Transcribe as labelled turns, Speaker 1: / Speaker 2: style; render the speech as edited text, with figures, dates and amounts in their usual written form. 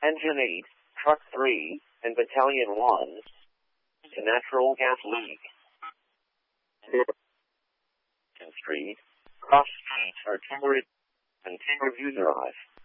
Speaker 1: Engine 8, Truck 3, and Battalion 1 to Natural Gas Leak. Street, cross streets artillery and Timber View Drive.